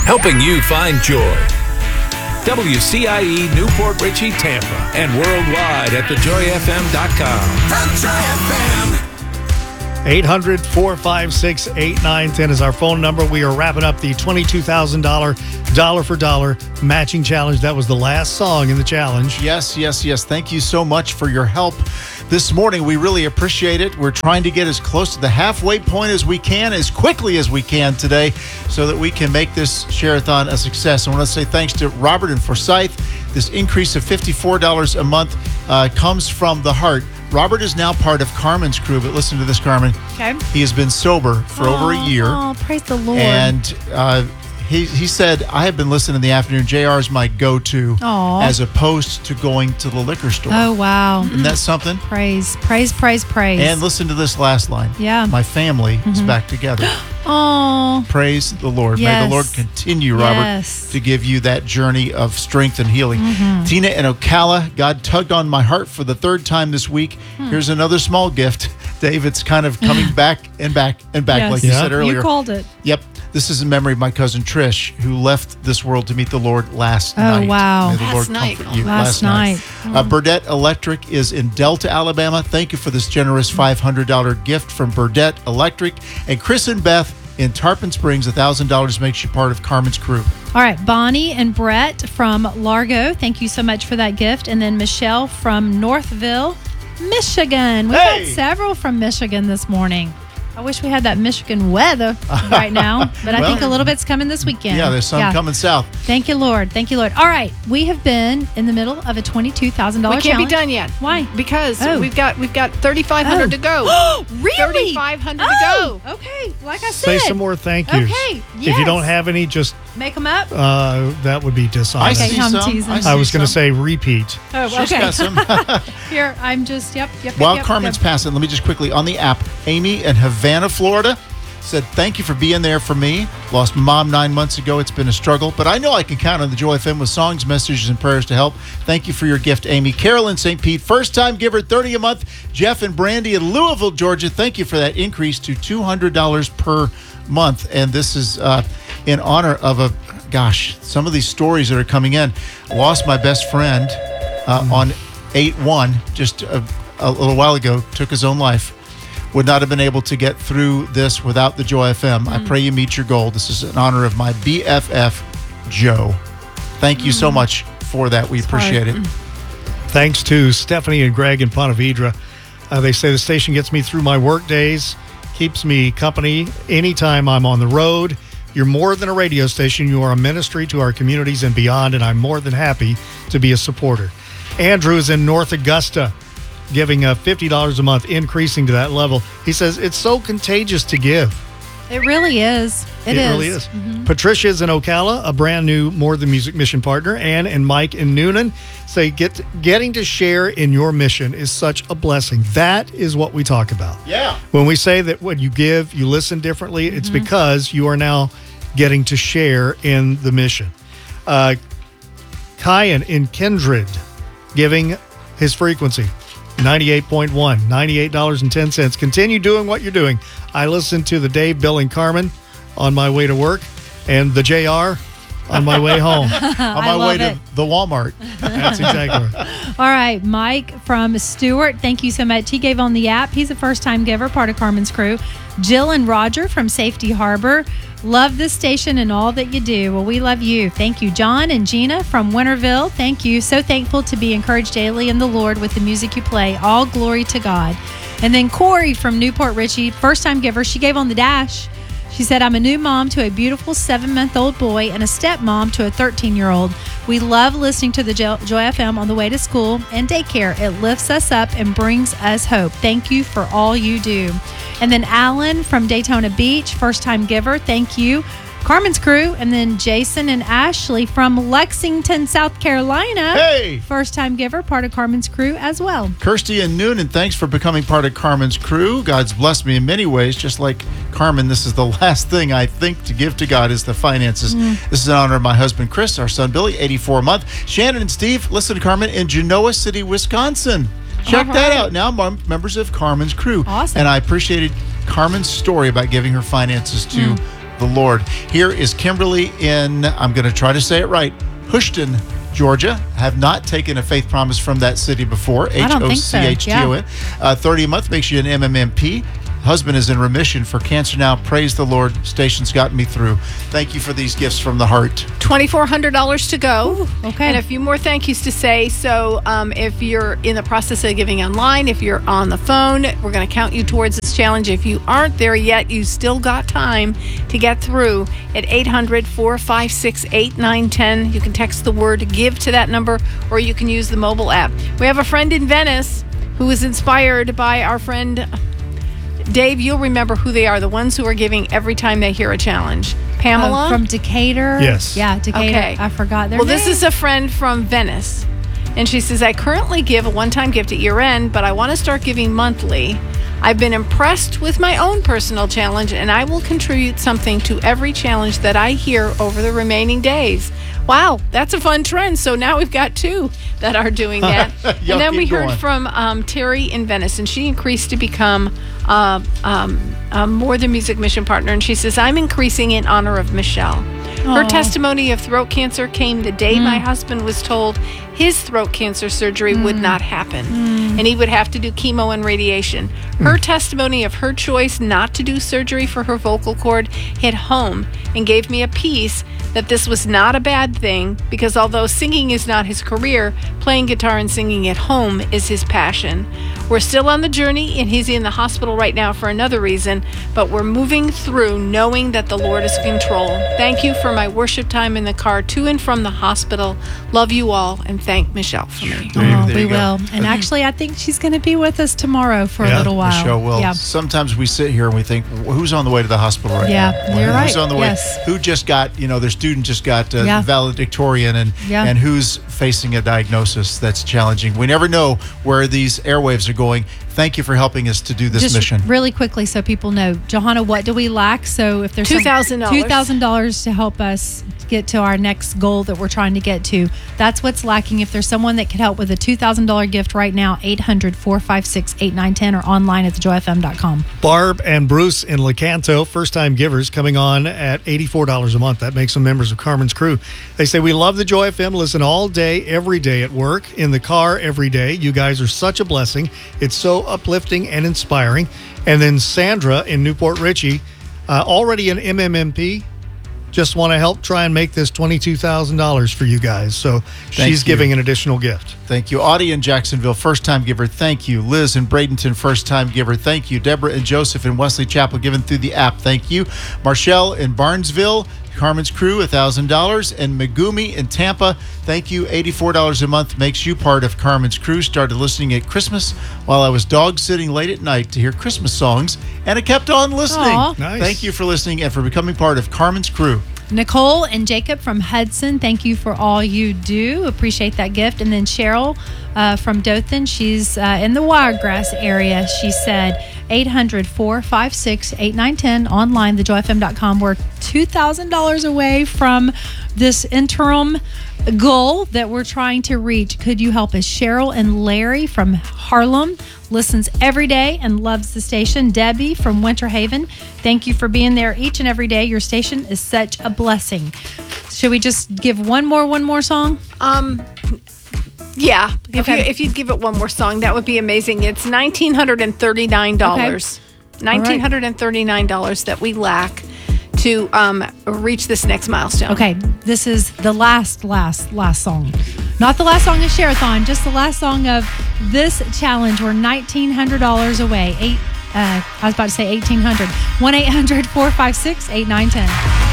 helping you find joy. WCIE Newport Richey, Tampa, and worldwide at thejoyfm.com. The Joy FM. 800-456-8910 is our phone number. We are wrapping up the $22,000 dollar for dollar matching challenge. That was the last song in the challenge. Yes. Thank you so much for your help this morning. We really appreciate it. We're trying to get as close to the halfway point as we can, as quickly as we can today, so that we can make this share-a-thon a success. I want to say thanks to Robert and Forsyth. This increase of $54 a month comes from the heart. Robert is now part of Carmen's crew, but listen to this, Carmen. Okay. He has been sober for over a year. Oh, praise the Lord. And he said, I have been listening in the afternoon. JR is my go-to as opposed to going to the liquor store. Oh, wow. Isn't that something? Praise. And listen to this last line. Yeah. My family is back together. Oh. Praise the Lord. Yes. May the Lord continue, Robert, to give you that journey of strength and healing. Tina in Ocala, God tugged on my heart for the third time this week. Here's another small gift. Dave, it's kind of coming back and back and back, like you said earlier. You called it. Yep. This is in memory of my cousin Trish, who left this world to meet the Lord last night. Oh, wow. May the Lord comfort you. Last night. Burdette Electric is in Delta, Alabama. Thank you for this generous $500 gift from Burdette Electric. And Chris and Beth in Tarpon Springs, $1,000 makes you part of Carmen's crew. All right. Bonnie and Brett from Largo, thank you so much for that gift. And then Michelle from Northville, Michigan. We've had several from Michigan this morning. I wish we had that Michigan weather right now, but I think a little bit's coming this weekend. Yeah, there's some coming south. Thank you, Lord. Thank you, Lord. All right, we have been in the middle of a $22,000 challenge. We can't be done yet. Why? Because we've got $3,500 to go. Really? $3,500 to go. Okay. Like I said. Say some more thank yous. Okay. If you don't have any, just make them up. that would be dishonest. Okay, I'm teasing. I was going to say repeat. Oh, She's okay. got some. Here, I'm just, While Carmen's passing, let me just quickly, on the app, Amy in Havana, Florida, said, thank you for being there for me. Lost my mom 9 months ago. It's been a struggle, but I know I can count on the Joy FM with songs, messages, and prayers to help. Thank you for your gift, Amy. Carolyn St. Pete, first-time giver, $30 a month. Jeff and Brandy in Louisville, Georgia, thank you for that increase to $200 per month. And this is in honor of some of these stories that are coming in. Lost my best friend on 8/1 just a little while ago, took his own life. Would not have been able to get through this without the Joy FM. I pray you meet your goal. This is in honor of my BFF, Joe. Thank you so much for that. We appreciate it. Thanks to Stephanie and Greg in Ponte Vedra. They say the station gets me through my work days, keeps me company anytime I'm on the road. You're more than a radio station. You are a ministry to our communities and beyond, and I'm more than happy to be a supporter. Andrew is in North Augusta, giving $50 a month, increasing to that level. He says, it's so contagious to give. It really is. It really is. Patricia's in Ocala, a brand new More Than Music mission partner. Ann and Mike in Noonan say getting to share in your mission is such a blessing. That is what we talk about. Yeah. When we say that when you give, you listen differently, it's because you are now getting to share in the mission. Kyan in Kindred, giving his frequency. 98.1, $98.10. Continue doing what you're doing. I listen to the Dave, Bill, and Carmen on my way to work, and the JR on my way home. On my way to the Walmart. That's exactly right. All right, Mike from Stewart, thank you so much. He gave on the app. He's a first-time giver, part of Carmen's crew. Jill and Roger from Safety Harbor. Love this station and all that you do. Well, we love you. Thank you. John and Gina from Winterville. Thank you. So thankful to be encouraged daily in the Lord with the music you play. All glory to God. And then Corey from Newport Richey, first-time giver. She gave on the dash. She said, I'm a new mom to a beautiful 7-month-old boy and a stepmom to a 13-year-old. We love listening to the Joy FM on the way to school and daycare. It lifts us up and brings us hope. Thank you for all you do. And then Alan from Daytona Beach, first-time giver. Thank you. Carmen's crew. And then Jason and Ashley from Lexington, South Carolina. Hey! First-time giver, part of Carmen's crew as well. Kirsty and Noonan, thanks for becoming part of Carmen's crew. God's blessed me in many ways. Just like Carmen, this is the last thing I think to give to God is the finances. This is in honor of my husband, Chris, our son, Billy, 84 a month. Shannon and Steve, listen to Carmen in Genoa City, Wisconsin. Check that out. Now members of Carmen's crew. Awesome. And I appreciated Carmen's story about giving her finances to the Lord. Here is Kimberly in, I'm going to try to say it right, Houston, Georgia. Have not taken a faith promise from that city before. I don't think so. Hochton. 30 a month makes you an MMMP. Husband is in remission for cancer now. Praise the Lord. Station's gotten me through. Thank you for these gifts from the heart. $2,400 to go. Ooh, okay. And a few more thank yous to say. So if you're in the process of giving online, if you're on the phone, we're going to count you towards this challenge. If you aren't there yet, you still got time to get through at 800-456-8910. You can text the word GIVE to that number, or you can use the mobile app. We have a friend in Venice who was inspired by our friend Dave. You'll remember who they are, the ones who are giving every time they hear a challenge. Pamela? From Decatur. Yes. Yeah, Decatur. Okay. I forgot their Well, name. this is a friend from Venice. And she says, I currently give a one-time gift at year end, but I want to start giving monthly. I've been impressed with my own personal challenge, and I will contribute something to every challenge that I hear over the remaining days. Wow, that's a fun trend. So now we've got two that are doing that. Y'all And then keep we heard going. from Terry in Venice, and she increased to become More Than Music mission partner. And she says, I'm increasing in honor of Michelle. Her Aw. testimony of throat cancer came the day my husband was told his throat cancer surgery would not happen, and he would have to do chemo and radiation. Her testimony of her choice not to do surgery for her vocal cord hit home and gave me a peace that this was not a bad thing, because although singing is not his career, playing guitar and singing at home is his passion. We're still on the journey, and he's in the hospital right now for another reason, but we're moving through knowing that the Lord is in control. Thank you for my worship time in the car to and from the hospital. Love you all, and thank Michelle for me. Oh, There we you go. will. And actually, I think she's going to be with us tomorrow for a Yeah, little while. Michelle will. Yeah. Sometimes we sit here and we think, who's on the way to the hospital right Yeah, now? you're Who's right. on the way? Yes. Who just got, their student just got Yeah. valedictorian, and Yeah. and who's facing a diagnosis that's challenging. We never know where these airwaves are going. Thank you for helping us to do this Just mission. really quickly so people know, Johanna, what do we lack? So if there's $2,000. $2,000 to help us get to our next goal that we're trying to get to, that's what's lacking. If there's someone that could help with a $2,000 gift right now, 800-456-8910 or online at thejoyfm.com. Barb and Bruce in Lecanto, first-time givers, coming on at $84 a month. That makes them members of Carmen's Crew. They say, we love the Joy FM, listen all day, every day at work, in the car, every day. You guys are such a blessing. It's so uplifting and inspiring. And then Sandra in Newport Richey, already an MMMP, just want to help try and make this $22,000 for you guys. So she's you. giving an additional gift. Thank you. Audie in Jacksonville, first-time giver. Thank you. Liz in Bradenton, first-time giver. Thank you. Deborah and Joseph in Wesley Chapel, given through the app. Thank you. Marshall in Barnesville, Carmen's Crew, $1,000. And Megumi in Tampa, thank you. $84 a month makes you part of Carmen's Crew. Started listening at Christmas while I was dog sitting late at night to hear Christmas songs, and I kept on listening. Aw. Nice. Thank you for listening and for becoming part of Carmen's Crew. Nicole and Jacob from Hudson, thank you for all you do. Appreciate that gift. And then Cheryl from Dothan, she's in the Wiregrass area. She said 800-456-8910 online, thejoyfm.com. We're $2,000 away from this interim goal that we're trying to reach. Could you help us? Cheryl and Larry from Harlem listens every day and loves the station. Debbie from Winter Haven, thank you for being there each and every day. Your station is such a blessing. Should we just give one more song? Yeah. Okay. If you'd give it one more song, that would be amazing. It's $1,939. $1,939 that we lack to reach this next milestone. Okay, this is the last song. Not the last song of Share-a-thon, just the last song of this challenge. We're $1,900 away. I was about to say 1,800. 1-800-456-8910.